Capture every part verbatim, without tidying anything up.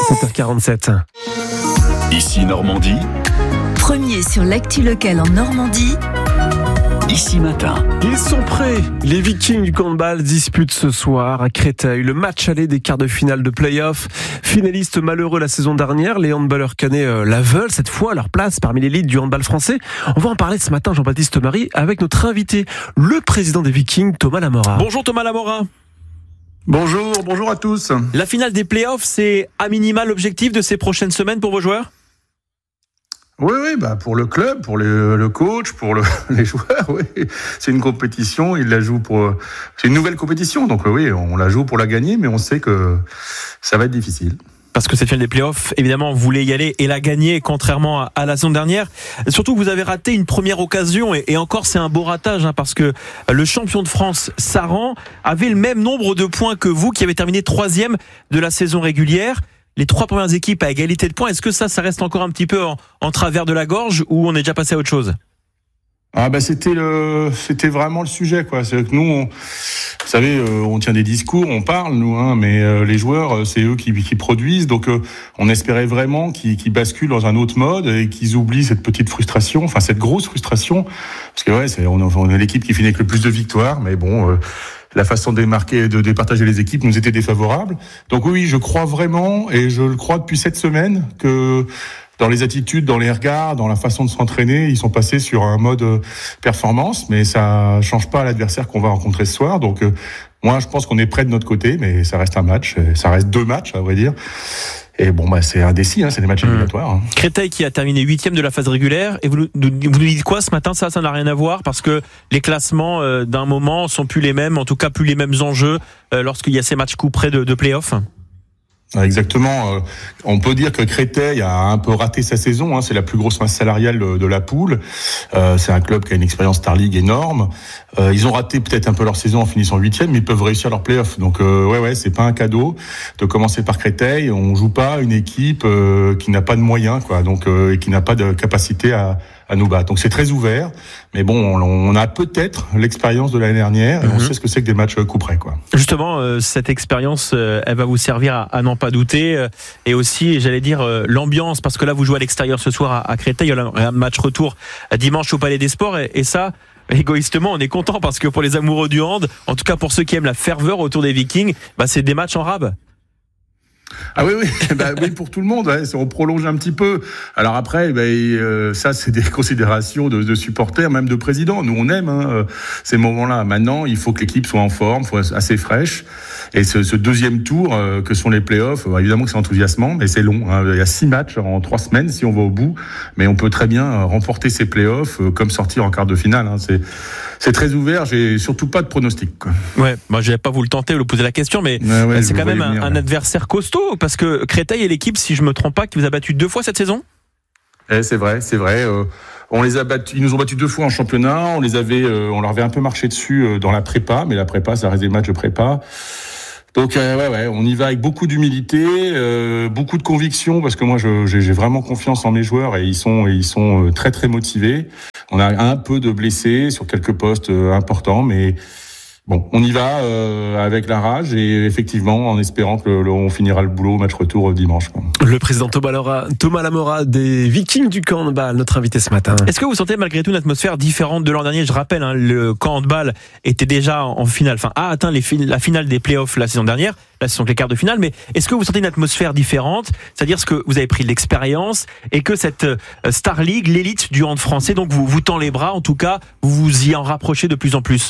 sept heures quarante-sept. Ici Normandie. Premier sur l'actu locale en Normandie. Ici Matin. Ils sont prêts. Les Vikings du handball disputent ce soir à Créteil le match aller des quarts de finale de play-off. Finalistes malheureux la saison dernière, les handballeurs caennais la veulent cette fois leur place parmi l'élite du handball français. On va en parler ce matin, Jean-Baptiste Marie, avec notre invité, le président des Vikings, Thomas Lamora. Bonjour Thomas Lamora. Bonjour, bonjour à tous. La finale des play-offs, c'est à minima l'objectif de ces prochaines semaines pour vos joueurs ? Oui, oui, bah pour le club, pour le, le coach, pour le, les joueurs, oui. C'est une compétition, ils la jouent pour. C'est une nouvelle compétition, donc oui, on la joue pour la gagner, mais on sait que ça va être difficile. Parce que cette finale des play-offs, évidemment, vous voulez y aller et la gagner, contrairement à, à la saison dernière. Surtout que vous avez raté une première occasion, et, et encore c'est un beau ratage, hein, parce que le champion de France, Saran, avait le même nombre de points que vous, qui avez terminé troisième de la saison régulière. Les trois premières équipes à égalité de points, est-ce que ça, ça reste encore un petit peu en, en travers de la gorge, ou on est déjà passé à autre chose ? Ah bah c'était le, c'était vraiment le sujet, quoi. C'est que nous, on, vous savez, euh, on tient des discours, on parle, nous, hein, mais euh, les joueurs, c'est eux qui, qui produisent. Donc, euh, on espérait vraiment qu'ils, qu'ils basculent dans un autre mode et qu'ils oublient cette petite frustration, enfin cette grosse frustration, parce que ouais, c'est, on, on est l'équipe qui finit avec le plus de victoires, mais bon. Euh, La façon de démarquer, de départager les équipes nous était défavorable. Donc oui, je crois vraiment, et je le crois depuis cette semaine, que dans les attitudes, dans les regards, dans la façon de s'entraîner, ils sont passés sur un mode performance, mais ça change pas l'adversaire qu'on va rencontrer ce soir. Donc moi, je pense qu'on est prêt de notre côté, mais ça reste un match, ça reste deux matchs, à vrai dire. Et bon, bah, c'est indécis, hein, c'est des matchs mmh. éliminatoires. Hein. Créteil qui a terminé huitième de la phase régulière. Et vous, vous nous dites quoi ce matin ? Ça, ça n'a rien à voir parce que les classements euh, d'un moment sont plus les mêmes, en tout cas plus les mêmes enjeux euh, lorsqu'il y a ces matchs couperets de, de play-off. Exactement. On peut dire que Créteil a un peu raté sa saison. C'est la plus grosse masse salariale de la poule. C'est un club qui a une expérience Star League énorme. Ils ont raté peut-être un peu leur saison en finissant huitième, mais ils peuvent réussir leur play-off. Donc ouais, ouais, c'est pas un cadeau de commencer par Créteil. On joue pas une équipe qui n'a pas de moyens, quoi. Donc et qui n'a pas de capacité à à nous battre. Donc c'est très ouvert, mais bon, on a peut-être l'expérience de l'année dernière et mm-hmm. on sait ce que c'est que des matchs couperets, quoi. Justement, euh, cette expérience, euh, elle va vous servir à, à n'en pas douter, euh, et aussi, j'allais dire, euh, l'ambiance, parce que là, vous jouez à l'extérieur ce soir à, à Créteil, il y a un match retour dimanche au Palais des Sports, et, et ça, égoïstement, on est content parce que pour les amoureux du hand, en tout cas pour ceux qui aiment la ferveur autour des Vikings, bah c'est des matchs en rab. Ah oui, oui, bah, oui, pour tout le monde, ouais, on prolonge un petit peu. Alors après, bah, euh, ça, c'est des considérations de, de supporters, même de présidents. Nous, on aime hein, ces moments-là. Maintenant, il faut que l'équipe soit en forme, soit assez fraîche. Et ce, ce deuxième tour, euh, que sont les playoffs, bah, évidemment que c'est enthousiasmant, mais c'est long. Hein. Il y a six matchs en trois semaines si on va au bout, mais on peut très bien remporter ces playoffs euh, comme sortir en quart de finale. Hein. C'est, c'est très ouvert. J'ai surtout pas de pronostic, quoi. Ouais, moi, je vais pas vous le tenter ou le poser la question, mais ouais, ouais, c'est quand même un, venir, un adversaire costaud, parce que Créteil est l'équipe, si je me trompe pas, qui vous a battu deux fois cette saison. Eh, c'est vrai, c'est vrai. Euh, on les a battus, ils nous ont battus deux fois en championnat. On les avait, euh, on leur avait un peu marché dessus euh, dans la prépa, mais la prépa, ça reste des matchs de prépa. Donc euh, ouais, ouais, on y va avec beaucoup d'humilité, euh, beaucoup de conviction, parce que moi, je, j'ai, j'ai vraiment confiance en mes joueurs et ils sont, ils sont très très motivés. On a un peu de blessés sur quelques postes euh, importants, mais bon, on y va euh, avec la rage et effectivement en espérant que le, le, on finira le boulot au match retour dimanche, quoi. Le président Thomas Lamora, Thomas Lamora des Vikings du camp handball, notre invité ce matin. Est-ce que vous sentez malgré tout une atmosphère différente de l'an dernier ? Je rappelle, hein, le camp handball était déjà en finale, enfin a atteint les fi- la finale des playoffs la saison dernière. Là, ce sont les quarts de finale, mais est-ce que vous sentez une atmosphère différente ? C'est-à-dire ce que vous avez pris de l'expérience et que cette euh, Star League, l'élite du hand français, donc vous vous tend les bras, en tout cas, vous vous y en rapprochez de plus en plus.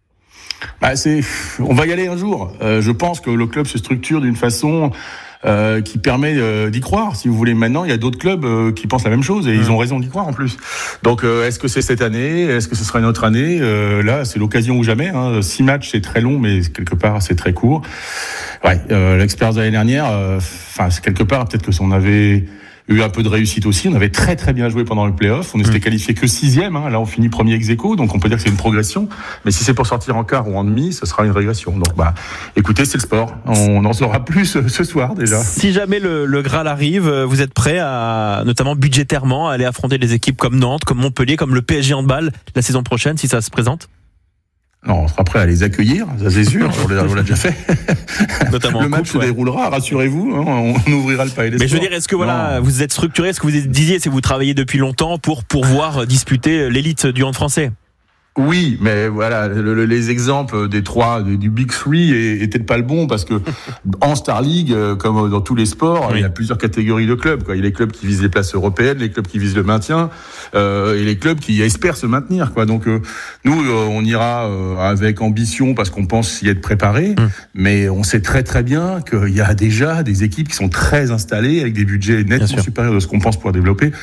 Bah c'est, on va y aller un jour. Euh, je pense que le club se structure d'une façon euh, qui permet euh, d'y croire. Si vous voulez, maintenant, il y a d'autres clubs euh, qui pensent la même chose et mmh. ils ont raison d'y croire en plus. Donc, euh, est-ce que c'est cette année ? Est-ce que ce sera une autre année ? euh, Là, c'est l'occasion ou jamais. Hein. Six matchs, c'est très long, mais quelque part, c'est très court. Ouais, euh, l'expérience de l'année dernière, enfin, euh, quelque part, peut-être que si on avait eu un peu de réussite aussi. On avait très très bien joué pendant le play-off. On ne s'était mmh. qualifié que sixième. Hein. Là, on finit premier ex-aequo, donc on peut dire que c'est une progression. Mais si c'est pour sortir en quart ou en demi, ce sera une régression. Donc, bah, écoutez, c'est le sport. On en saura plus ce soir déjà. Si jamais le, le Graal arrive, vous êtes prêt à, notamment budgétairement, à aller affronter des équipes comme Nantes, comme Montpellier, comme le P S G handball la saison prochaine, si ça se présente ? Non, on sera prêt à les accueillir, ça c'est sûr, on l'a, on l'a déjà fait. Notamment le en match coupe, se ouais. déroulera, rassurez-vous, hein, on ouvrira le palais des Mais je veux sports. dire, est-ce que voilà, Non. vous êtes structuré, est-ce que vous disiez, c'est que vous travaillez depuis longtemps pour pouvoir disputer l'élite du hand français? Oui, mais voilà, le, le, les exemples des trois, du Big Three est, est peut-être pas le bon parce que en Star League, comme dans tous les sports, oui. il y a plusieurs catégories de clubs, quoi. Il y a les clubs qui visent les places européennes, les clubs qui visent le maintien, euh, et les clubs qui espèrent se maintenir, quoi. Donc euh, nous, euh, on ira euh, avec ambition parce qu'on pense y être préparé, mmh. mais on sait très très bien qu'il y a déjà des équipes qui sont très installées avec des budgets nettement supérieurs de ce qu'on pense pouvoir développer.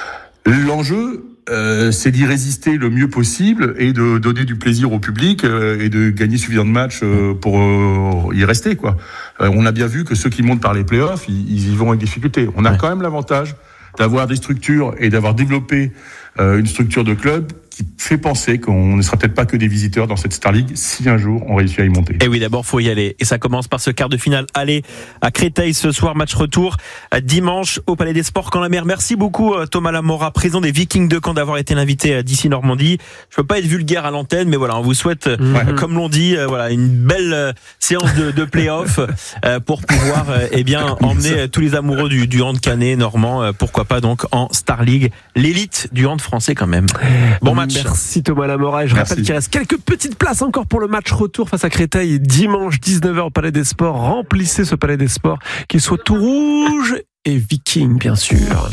L'enjeu, Euh, c'est d'y résister le mieux possible et de donner du plaisir au public euh, et de gagner suffisamment de matchs euh, pour euh, y rester, quoi. Euh, on a bien vu que ceux qui montent par les playoffs, ils, ils y vont avec difficulté. On a ouais. quand même l'avantage d'avoir des structures et d'avoir développé euh, une structure de club qui fait penser qu'on ne sera peut-être pas que des visiteurs dans cette Star League si un jour on réussit à y monter. Et oui, d'abord faut y aller. Et ça commence par ce quart de finale aller à Créteil ce soir, match retour dimanche au Palais des Sports Caen-la-Mer. Merci beaucoup Thomas Lamora, président des Vikings de Caen, d'avoir été l'invité d'ici Normandie. Je peux pas être vulgaire à l'antenne, mais voilà, on vous souhaite, ouais. comme l'on dit, voilà, une belle séance de, de play-off pour pouvoir eh bien emmener tous les amoureux du, du hand canet normand, pourquoi pas donc en Star League, l'élite du hand français quand même. Bon match. Merci Thomas Lamora. Et je Merci. rappelle qu'il reste quelques petites places encore pour le match retour face à Créteil dimanche dix-neuf heures au Palais des Sports. Remplissez ce Palais des Sports, qu'il soit tout rouge et viking bien sûr.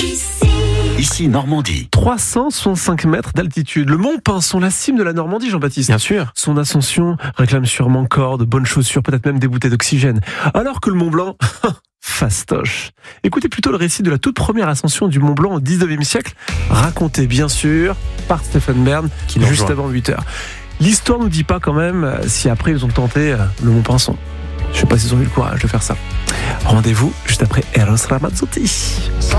Ici Normandie. trois cent soixante-cinq mètres d'altitude. Le Mont Pinson, la cime de la Normandie, Jean-Baptiste. Bien sûr. Son ascension réclame sûrement cordes, bonnes chaussures, peut-être même des bouteilles d'oxygène. Alors que le Mont Blanc, fastoche. Écoutez plutôt le récit de la toute première ascension du Mont Blanc au dix-neuvième siècle, raconté bien sûr par Stéphane Bern, qui juste rejoint. Avant huit heures. L'histoire nous dit pas quand même si après ils ont tenté le Mont Pinson. Je sais pas s'ils ont eu le courage de faire ça. Rendez-vous juste après Eros Ramazzotti.